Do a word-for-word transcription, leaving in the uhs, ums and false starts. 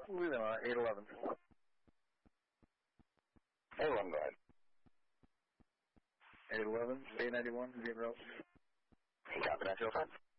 Leave them on eight eleven. eight eleven, go ahead. eight eleven, Bay ninety-one, zero. Copy, nine zero five.